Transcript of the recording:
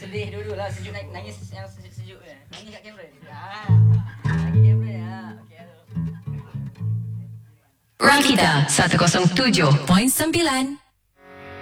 Sedih dulu lah, sejuk nangis yang sejuk je. Nangis kat kamera. Lagi kamera. Okey. Rakita 107.9